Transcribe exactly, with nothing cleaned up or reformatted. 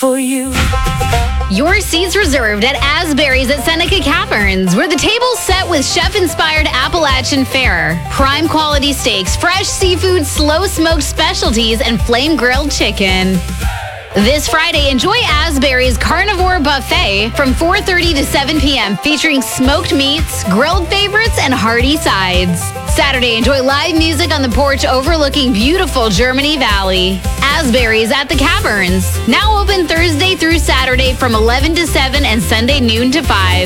for you. Your seats reserved at Asbury's at Seneca Caverns, where the table's set with chef-inspired Appalachian fare, prime quality steaks, fresh seafood, slow-smoked specialties, and flame-grilled chicken. This Friday, enjoy Asbury's Carnivore Buffet from four thirty to seven p.m. featuring smoked meats, grilled favorites, and hearty sides. Saturday, enjoy live music on the porch overlooking beautiful Germany Valley. Asbury's at the Caverns, now open Thursday through Saturday from eleven to seven and Sunday noon to five.